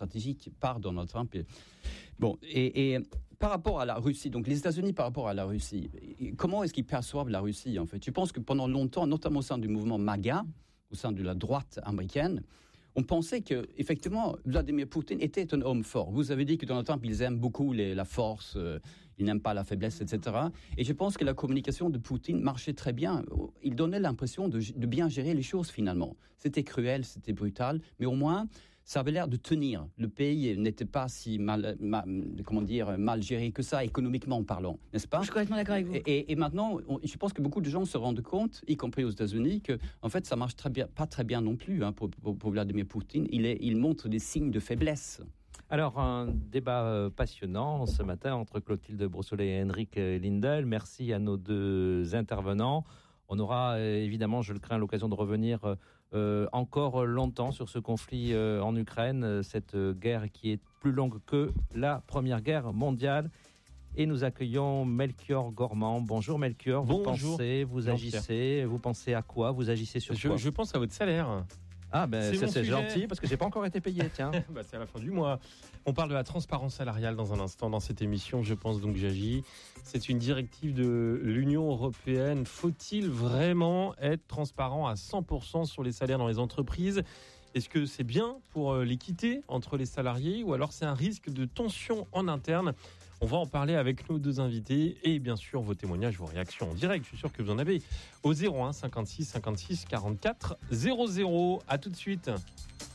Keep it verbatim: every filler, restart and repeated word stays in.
stratégique par Donald Trump. Et, bon, et, et par rapport à la Russie, donc les États-Unis par rapport à la Russie, comment est-ce qu'ils perçoivent la Russie en fait ? Je pense que pendant longtemps, notamment au sein du mouvement MAGA, au sein de la droite américaine, on pensait que, effectivement, Vladimir Poutine était un homme fort. Vous avez dit que Donald Trump, ils aiment beaucoup les, la force, euh, ils n'aiment pas la faiblesse, et cetera. Et je pense que la communication de Poutine marchait très bien. Il donnait l'impression de, de bien gérer les choses, finalement. C'était cruel, c'était brutal, mais au moins, ça avait l'air de tenir. Le pays n'était pas si mal, mal, comment dire, mal géré que ça, économiquement parlant, n'est-ce pas ? Je suis complètement d'accord avec vous. Et, et, et maintenant, on, je pense que beaucoup de gens se rendent compte, y compris aux États-Unis, que en fait, ça marche très bien, pas très bien non plus hein, pour, pour, pour Vladimir Poutine. Il, est, il montre des signes de faiblesse. Alors, un débat passionnant ce matin entre Clotilde Brossolet et Henrik Lindell. Merci à nos deux intervenants. On aura euh, évidemment, je le crains, l'occasion de revenir euh, encore longtemps sur ce conflit euh, en Ukraine, cette euh, guerre qui est plus longue que la Première Guerre mondiale. Et nous accueillons Melchior Gormand. Bonjour Melchior, vous Bonjour. pensez, vous agissez, vous pensez à quoi ? Vous agissez sur je, quoi ? Je pense à votre salaire. Ah ben c'est ça c'est sujet. gentil parce que j'ai pas encore été payé, tiens. bah, c'est à la fin du mois. On parle de la transparence salariale dans un instant dans cette émission. Je pense donc j'agis. C'est une directive de l'Union européenne. Faut-il vraiment être transparent à cent pour cent sur les salaires dans les entreprises ? Est-ce que c'est bien pour l'équité entre les salariés ou alors c'est un risque de tension en interne ? On va en parler avec nos deux invités et bien sûr vos témoignages, vos réactions en direct. Je suis sûr que vous en avez au zéro un cinquante-six cinquante-six quarante-quatre zéro zéro. À tout de suite.